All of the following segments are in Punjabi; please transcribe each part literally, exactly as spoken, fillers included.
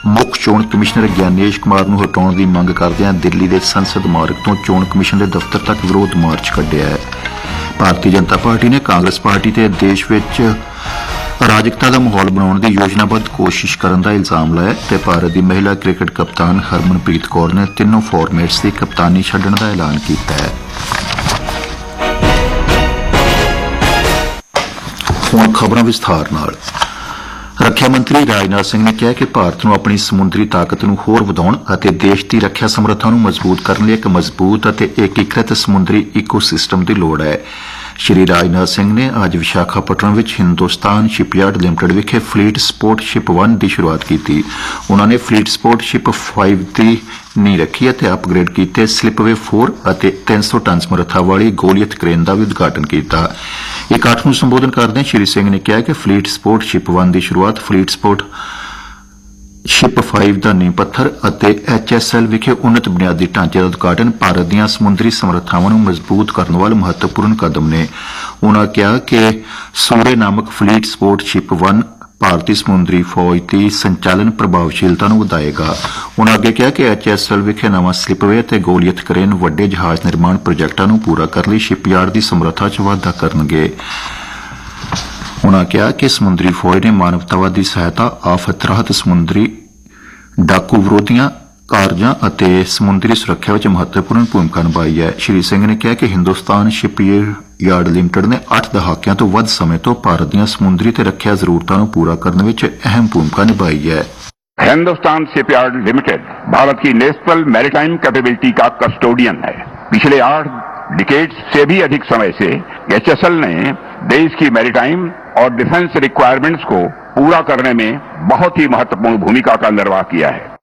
ਮੁੱਖ ਚੋਣ ਕਮਿਸ਼ਨਰ ਗਿਆਨੇਸ਼ ਕੁਮਾਰ ਨੂੰ ਹਟਾਉਣ ਦੀ ਮੰਗ ਕਰਦਿਆਂ ਦਿੱਲੀ ਦੇ ਸੰਸਦ ਮਾਰਗ ਤੋਂ ਚੋਣ ਕਮਿਸ਼ਨ ਦੇ ਦਫ਼ਤਰ ਤੱਕ ਵਿਰੋਧ ਮਾਰਚ ਕੱਢਿਆ ਹੈ। ਭਾਰਤੀ ਜਨਤਾ ਪਾਰਟੀ ਨੇ ਕਾਂਗਰਸ ਪਾਰਟੀ ਤੇ ਦੇਸ਼ ਵਿੱਚ ਅਰਾਜਕਤਾ ਦਾ ਮਾਹੌਲ ਬਣਾਉਣ ਦੀ ਯੋਜਨਾਬੱਧ ਕੋਸ਼ਿਸ਼ ਕਰਨ ਦਾ ਇਲਜ਼ਾਮ ਲਾਇਆ ਤੇ ਭਾਰਤ ਦੀ ਮਹਿਲਾ ਕ੍ਰਿਕਟ ਕਪਤਾਨ ਹਰਮਨਪ੍ਰੀਤ ਕੌਰ ਨੇ ਤਿੰਨੋਂ ਫਾਰਮੈਟਸ ਦੀ ਕਪਤਾਨੀ ਛੱਡਣ ਦਾ ਐਲਾਨ ਕੀਤਾ ਹੈ। ਹੁਣ ਖਬਰਾਂ ਵਿਸਥਾਰ ਨਾਲ। ਰੱਖਿਆ ਮੰਤਰੀ ਰਾਜਨਾਥ ਸਿੰਘ ਨੇ ਕਿਹਾ ਕਿ ਭਾਰਤ ਨੂੰ ਆਪਣੀ ਸਮੁੰਦਰੀ ਤਾਕਤ ਨੂੰ ਹੋਰ ਵਧਾਉਣ ਅਤੇ ਦੇਸ਼ ਦੀ ਰੱਖਿਆ ਸਮਰੱਥਾ ਨੂੰ ਮਜ਼ਬੂਤ ਕਰਨ ਲਈ ਇੱਕ ਮਜ਼ਬੂਤ ਅਤੇ ਏਕੀਕ੍ਰਿਤ ਸਮੁੰਦਰੀ ਈਕੋਸਿਸਟਮ ਦੀ ਲੋੜ ਹੈ। ਸ਼੍ਰੀ ਰਾਜਨਾਥ ਸਿੰਘ ਨੇ ਅੱਜ ਵਿਸ਼ਾਖਾਪਟਨਮ ਵਿੱਚ ਹਿੰਦੁਸਤਾਨ ਸ਼ਿਪਯਾਰਡ ਲਿਮਟਿਡ ਵਿਖੇ ਫਲੀਟ ਸਪੋਰਟ ਸ਼ਿਪ ਇੱਕ ਦੀ ਸ਼ੁਰੂਆਤ ਕੀਤੀ। ਉਨ੍ਹਾਂ ਨੇ ਫਲੀਟ ਸਪੋਰਟ ਸ਼ਿਪ ਪੰਜ ਦੀ ਨੀਂਹ ਰੱਖੀ ਅਤੇ ਅਪਗ੍ਰੇਡ ਕੀਤੇ ਸਲਿਪਵੇ ਚਾਰ ਅਤੇ ਤਿੰਨ ਸੌ ਟਨ ਸਮਰੱਥਾ ਵਾਲੀ ਗੋਲੀਅਤ ਕ੍ਰੇਨ ਦਾ ਵੀ ਉਦਘਾਟਨ ਕੀਤਾ। ਇਕੱਠ ਨੂੰ ਸੰਬੋਧਨ ਕਰਦਿਆਂ ਸ਼੍ਰੀ ਸਿੰਘ ਨੇ ਕਿਹਾ ਕਿ ਫਲੀਟ ਸਪੋਰਟ ਸ਼ਿਪ ਇੱਕ ਦੀ ਸ਼ੁਰੂਆਤ ਫਲੀਟ ਸਪੋਰਟ ਸ਼ਿਪ ਪੰਜ ਦਾ ਨੀਂਹ ਪੱਥਰ ਅਤੇ ਐਚ ਐਸ ਐਲ ਵਿਖੇ ਉੱਨਤ ਬੁਨਿਆਦੀ ਢਾਂਚੇ ਦਾ ਉਦਘਾਟਨ ਭਾਰਤ ਦੀਆਂ ਸਮੁੰਦਰੀ ਸਮਰੱਥਾਵਾਂ ਨੂੰ ਮਜ਼ਬੂਤ ਕਰਨ ਵਾਲੇ ਮਹੱਤਵਪੂਰਨ ਕਦਮ ਨੇ। ਉਨ੍ਹਾਂ ਕਿਹਾ ਕਿ ਸੂਰੇ ਨਾਮਕ ਫਲੀਟ ਸਪੋਰਟ ਸ਼ਿਪ ਇੱਕ ਭਾਰਤੀ ਸਮੁੰਦਰੀ ਫੌਜ ਦੀ ਸੰਚਾਲਨ ਪ੍ਰਭਾਵਸ਼ੀਲਤਾ ਨੂੰ ਵਧਾਏਗਾ। ਉਨ੍ਹਾਂ ਅੱਗੇ ਕਿਹਾ ਕਿ ਐਚ ਐਸ ਐਲ ਵਿਖੇ ਨਵਾਂ ਸਲਿਪਵੇ ਅਤੇ ਗੋਲੀਅਤ ਕ੍ਰੇਨ ਵੱਡੇ ਜਹਾਜ਼ ਨਿਰਮਾਣ ਪ੍ਰੋਜੈਕਟਾਂ ਨੂੰ ਪੂਰਾ ਕਰਨ ਲਈ ਸ਼ਿਪਯਾਰਡ ਦੀ ਸਮਰੱਥਾ ਚ ਵਾਧਾ ਕਰਨਗੇ। ਉਨ੍ਹਾਂ ਕਿਹਾ ਕਿ ਸਮੁੰਦਰੀ ਫੌਜ ਨੇ ਮਾਨਵਤਾਵਾਦੀ ਸਹਾਇਤਾ, ਆਫਤ ਰਾਹਤ, ਸਮੁੰਦਰੀ ਡਾਕੂ ਵਿਰੋਧੀਆਂ ਕਾਰਜਾਂ ਅਤੇ ਸਮੁੰਦਰੀ ਸੁਰੱਖਿਆ ਵਿੱਚ ਮਹੱਤਵਪੂਰਨ ਭੂਮਿਕਾ ਨਿਭਾਈ ਹੈ। ਸ਼੍ਰੀ ਸਿੰਘ ਨੇ ਕਿਹਾ ਕਿ ਹਿੰਦੁਸਤਾਨ ਸ਼ਿਪਯਾਰਡ ਲਿਮਟਿਡ ਨੇ ਅੱਠ ਦਹਾਕਿਆਂ ਤੋਂ ਵੱਧ ਸਮੇਂ ਤੋਂ ਭਾਰਤ ਦੀਆਂ ਸਮੁੰਦਰੀ ਤੇ ਰੱਖਿਆ ਜ਼ਰੂਰਤਾਂ ਨੂੰ ਪੂਰਾ ਕਰਨ ਵਿੱਚ ਅਹਿਮ ਭੂਮਿਕਾ ਨਿਭਾਈ ਹੈ। हिंदुस्तान शिपयार्ड लिमिटेड भारत की नेशनल मैरीटाइम कैपेबिलिटी का कस्टोडियन है। पिछले आठ डिकेड्स से भी अधिक समय से एच एस एल ने देश की मैरीटाइम और डिफेंस रिक्वायरमेंट्स को पूरा करने में बहुत ही महत्वपूर्ण भूमिका का निर्वाह किया है।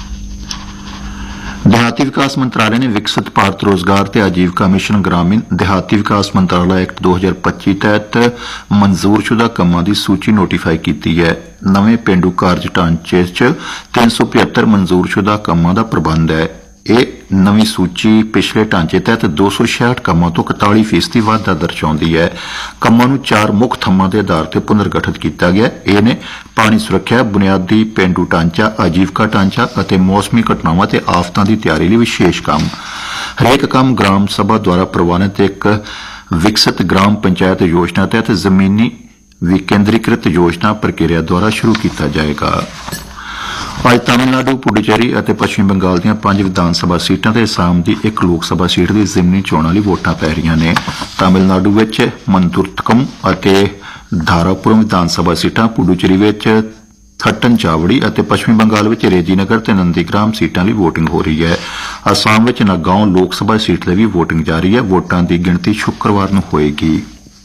ਦਿਹਾਤੀ ਵਿਕਾਸ ਮੰਤਰਾਲੇ ਨੇ ਵਿਕਸਿਤ ਭਾਰਤ ਰੋਜ਼ਗਾਰ ਤੇ ਆਜੀਵਕਾ ਮਿਸ਼ਨ ਗ੍ਰਾਮੀਣ ਦਿਹਾਤੀ ਵਿਕਾਸ ਮੰਤਰਾਲਾ ਐਕਟ ਦੋ ਹਜ਼ਾਰ ਪੱਚੀ ਤਹਿਤ ਮਨਜ਼ੂਰਸ਼ੁਦਾ ਕੰਮਾਂ ਦੀ ਸੂਚੀ ਨੋਟੀਫਾਈ ਕੀਤੀ ਹੈ। ਨਵੇਂ ਪੇਂਡੂ ਕਾਰਜ ਢਾਂਚੇ ਚ ਤਿੰਨ ਸੌ ਪਚੱਤਰ ਮਨਜ਼ੂਰਸ਼ੁਦਾ ਕੰਮਾਂ ਦਾ ਪ੍ਰਬੰਧ ਹੈ। ਇਹ ਨਵੀਂ ਸੂਚੀ ਪਿਛਲੇ ਢਾਂਚੇ ਤਹਿਤ ਦੋ ਸੌ ਛਿਆਹਠ ਕੰਮਾਂ ਤੋਂ ਇਕਤਾਲੀ ਫੀਸਦੀ ਵਾਧਾ ਦਰਸਾਉਂਦੀ ਹੈ। ਕੰਮਾਂ ਨੂੰ ਚਾਰ ਮੁੱਖ ਥੰਮਾਂ ਦੇ ਆਧਾਰ ਤੇ ਪੁਨਰਗਠਿਤ ਕੀਤਾ ਗਿਆ। ਇਹ ਨੇ ਪਾਣੀ ਸੁਰੱਖਿਆ, ਬੁਨਿਆਦੀ ਪੇਂਡੂ ਢਾਂਚਾ, ਆਜੀਵਕਾ ਢਾਂਚਾ ਅਤੇ ਮੌਸਮੀ ਘਟਨਾਵਾਂ ਤੇ ਆਫਤਾਂ ਦੀ ਤਿਆਰੀ ਲਈ ਵਿਸ਼ੇਸ਼ ਕੰਮ। ਹਰੇਕ ਕੰਮ ਗ੍ਰਾਮ ਸਭਾ ਦੁਆਰਾ ਪ੍ਰਵਾਨਿਤ ਇੱਕ ਵਿਕਸਿਤ ਗ੍ਰਾਮ ਪੰਚਾਇਤ ਯੋਜਨਾ ਤਹਿਤ ਜ਼ਮੀਨੀ ਵਿਕੇਂਦਰੀਕ੍ਰਿਤ ਯੋਜਨਾ ਪ੍ਰਕਿਰਿਆ ਦੁਆਰਾ ਸ਼ੁਰੂ ਕੀਤਾ ਜਾਏਗਾ। ਅੱਜ ਤਾਮਿਲਨਾਡੂ, ਪੁਡੂਚੇਰੀ ਅਤੇ ਪੱਛਮੀ ਬੰਗਾਲ ਦੀਆਂ ਪੰਜ ਵਿਧਾਨ ਸਭਾ ਸੀਟਾਂ ਤੇ ਅਸਾਮ ਦੀ ਇੱਕ ਲੋਕ ਸਭਾ ਸੀਟ ਦੀ ਜ਼ਿਮਨੀ ਚੋਣਾਂ ਲਈ ਵੋਟਾਂ ਪੈ ਰਹੀਆਂ ਨੇ। ਤਾਮਿਲਨਾਡੂ ਵਿੱਚ ਮੰਤੁਰਤਕਮ ਅਤੇ ਧਾਰਾਪੁਰਮ ਵਿਧਾਨ ਸਭਾ ਸੀਟਾਂ, ਪੁਡੂਚੇਰੀ ਵਿੱਚ ਥੱਟਨ ਚਾਵੜੀ ਅਤੇ ਪੱਛਮੀ ਬੰਗਾਲ ਵਿੱਚ ਰੇਜੀਨਗਰ ਤੇ ਨੰਦੀਗ੍ਰਾਮ ਸੀਟਾਂ ਲਈ ਵੋਟਿੰਗ ਹੋ ਰਹੀ ਹੈ। ਅਸਾਮ ਵਿੱਚ ਨਾਗਾਉਂ ਲੋਕ ਸਭਾ ਸੀਟ ਲਈ ਵੀ ਵੋਟਿੰਗ ਜਾਰੀ ਹੈ। ਵੋਟਾਂ ਦੀ ਗਿਣਤੀ ਸ਼ੁੱਕਰਵਾਰ ਨੂੰ ਹੋਏਗੀ।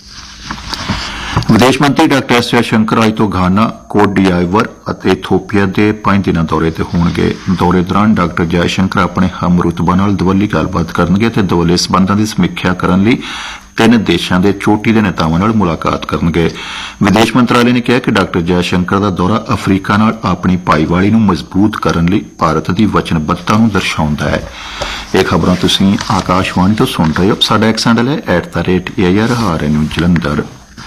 ਵਿਦੇਸ਼ ਮੰਤਰੀ ਡਾ ਐਸ ਜੈਸ਼ੰਕਰ ਅੱਜ ਤੋਂ ਘਾਨਾ, ਕੋਟ ਡਿਆਈਵਰ ਅਤੇ ਇਥੋਪੀਆ ਦੇ ਪੰਜ ਦਿਨਾਂ ਦੌਰੇ ਤੇ ਹੋਣਗੇ। ਦੌਰੇ ਦੌਰਾਨ ਡਾ ਜੈਸ਼ੰਕਰ ਆਪਣੇ ਹਮਰੁਤਬਾ ਨਾਲ ਦੁਵੱਲੀ ਗੱਲਬਾਤ ਕਰਨਗੇ ਅਤੇ ਦੁਵੱਲੇ ਸਬੰਧਾਂ ਦੀ ਸਮੀਖਿਆ ਕਰਨ ਲਈ ਤਿੰਨ ਦੇਸ਼ਾਂ ਦੇ ਚੋਟੀ ਦੇ ਨੇਤਾਵਾਂ ਨਾਲ ਮੁਲਾਕਾਤ ਕਰਨਗੇ। ਵਿਦੇਸ਼ ਮੰਤਰਾਲੇ ਨੇ ਕਿਹਾ ਕਿ ਡਾ ਜੈਸ਼ੰਕਰ ਦਾ ਦੌਰਾ ਅਫਰੀਕਾ ਨਾਲ ਆਪਣੀ ਭਾਈਵਾਲੀ ਨੂੰ ਮਜ਼ਬੂਤ ਕਰਨ ਲਈ ਭਾਰਤ ਦੀ ਵਚਨਬੱਧਤਾ ਨੂੰ ਦਰਸਾਉਂਦਾ ਹੈ। ਇਹ ਖਬਰਾਂ ਤੁਸੀਂ ਆਕਾਸ਼ਵਾਣੀ ਤੋਂ ਸੁਣ ਰਹੇ ਹੋ। ਸਾਡਾ ਐਕਸ ਹੈਂਡਲ ਹੈ at the rate A I R R N U Jalandhar.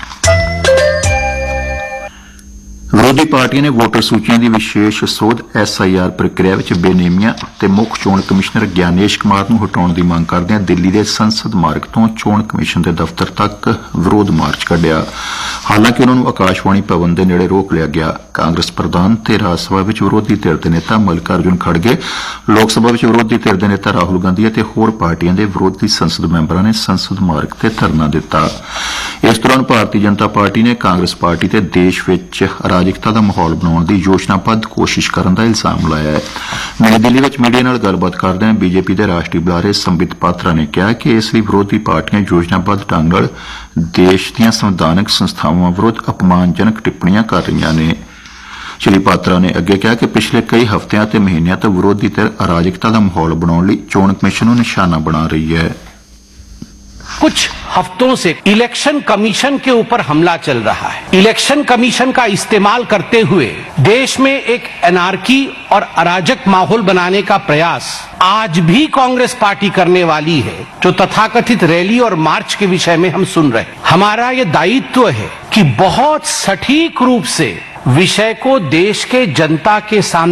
ਵਿਰੋਧੀ ਪਾਰਟੀਆਂ ਨੇ ਵੋਟਰ ਸੂਚੀਆਂ ਦੀ ਵਿਸ਼ੇਸ਼ ਸੋਧ ਐਸ ਆਈ ਆਰ ਪ੍ਰਕਿਰਿਆ ਵਿੱਚ ਬੇਨੇਮੀਆਂ ਤੇ ਮੁੱਖ ਚੋਣ ਕਮਿਸ਼ਨਰ ਗਿਆਨੇਸ਼ ਕੁਮਾਰ ਨੂੰ ਹਟਾਉਣ ਦੀ ਮੰਗ ਕਰਦਿਆਂ ਦਿੱਲੀ ਦੇ ਸੰਸਦ ਮਾਰਗ ਤੋਂ ਚੋਣ ਕਮਿਸ਼ਨ ਦੇ ਦਫ਼ਤਰ ਤੱਕ ਵਿਰੋਧ ਮਾਰਚ ਕੱਢਿਆ। ਹਾਲਾਂਕਿ ਉਨ੍ਹਾਂ ਨੂੰ ਆਕਾਸ਼ਵਾਣੀ ਭਵਨ ਦੇ ਨੇੜੇ ਰੋਕ ਲਿਆ ਗਿਆ। ਕਾਂਗਰਸ ਪ੍ਰਧਾਨ ਤੇ ਰਾਜ ਸਭਾ ਵਿੱਚ ਵਿਰੋਧੀ ਧਿਰ ਦੇ ਨੇਤਾ ਮੱਲਿਕਾਰਜੁਨ ਖੜਗੇ, ਲੋਕ ਸਭਾ ਵਿੱਚ ਵਿਰੋਧੀ ਧਿਰ ਦੇ ਨੇਤਾ ਰਾਹੁਲ ਗਾਂਧੀ ਅਤੇ ਹੋਰ ਪਾਰਟੀਆਂ ਦੇ ਵਿਰੋਧੀ ਸੰਸਦ ਮੈਂਬਰਾਂ ਨੇ ਸੰਸਦ ਮਾਰਗ ਤੇ ਧਰਨਾ ਦਿੱਤਾ। ਇਸ ਦੌਰਾਨ ਭਾਰਤੀ ਜਨਤਾ ਪਾਰਟੀ ਨੇ ਕਾਂਗਰਸ ਪਾਰਟੀ ਤੇ ਦੇਸ਼ ਵਿੱਚ ਅਰਾਜਕਤਾ ਦਾ ਮਾਹੌਲ ਬਣਾਉਣ ਦੀ ਯੋਜਨਾਬੱਧ ਕੋਸ਼ਿਸ਼ ਕਰਨ ਦਾ ਇਲਜ਼ਾਮ ਲਾਇਆ ਹੈ। ਨਵੀਂ ਦਿੱਲੀ ਵਿੱਚ ਮੀਡੀਆ ਨਾਲ ਗੱਲਬਾਤ ਕਰਦਿਆਂ ਬੀਜੇਪੀ ਦੇ ਰਾਸ਼ਟਰੀ ਬੁਲਾਰੇ ਸੰਬਿਤ ਪਾਤਰਾ ਨੇ ਕਿਹਾ ਕਿ ਇਸ ਲਈ ਵਿਰੋਧੀ ਪਾਰਟੀਆਂ ਯੋਜਨਾਬੱਧ ਢੰਗ ਨਾਲ ਦੇਸ਼ ਦੀਆਂ ਸੰਵਿਧਾਨਕ ਸੰਸਥਾਵਾਂ ਵਿਰੁੱਧ ਅਪਮਾਨਜਨਕ ਟਿੱਪਣੀਆਂ ਕਰ ਰਹੀਆਂ ਨੇ। ਸ਼੍ਰੀ ਪਾਤਰਾ ਨੇ ਅੱਗੇ ਕਿਹਾ ਕਿ ਪਿਛਲੇ ਕਈ ਹਫ਼ਤਿਆਂ ਤੇ ਮਹੀਨਿਆਂ ਤੋਂ ਵਿਰੋਧੀ ਧਿਰ ਅਰਾਜਕਤਾ ਦਾ ਮਾਹੌਲ ਬਣਾਉਣ ਲਈ ਚੋਣ ਕਮਿਸ਼ਨ ਨੂੰ ਨਿਸ਼ਾਨਾ ਬਣਾ ਰਹੀ ਹੈ। कुछ हफ्तों से इलेक्शन कमीशन के ऊपर हमला चल रहा है। इलेक्शन कमीशन का इस्तेमाल करते हुए देश में एक एनार्की और अराजक माहौल बनाने का प्रयास आज भी कांग्रेस पार्टी करने वाली है, जो तथाकथित रैली और मार्च के विषय में हम सुन रहे हैं। हमारा ये दायित्व है कि बहुत सटीक रूप से विषय को देश के जनता के सामने